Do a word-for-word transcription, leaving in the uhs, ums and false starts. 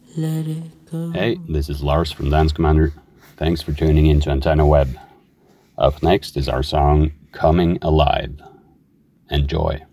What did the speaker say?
let it go. Hey, this is Lars from Dance Commander. Thanks for tuning in to Antenna Web. Up next is our song Coming Alive. Enjoy.